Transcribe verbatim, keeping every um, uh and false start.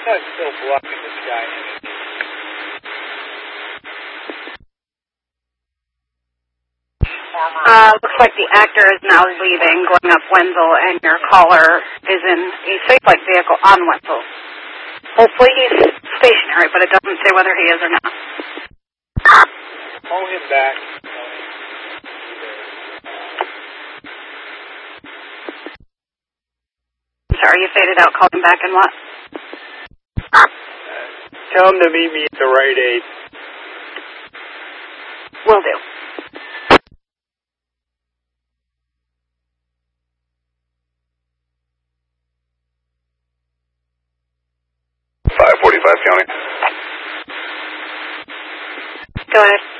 I'm still blocking this guy. Uh, looks like the actor is now leaving, going up Wenzel, and your caller is in a safe-like vehicle on Wenzel. Hopefully he's stationary, but it doesn't say whether he is or not. Call him back. Sorry, you faded out. Call him back and what? Uh, tell him to meet me at the Rite Aid. Will do. five forty-five, County. Go ahead.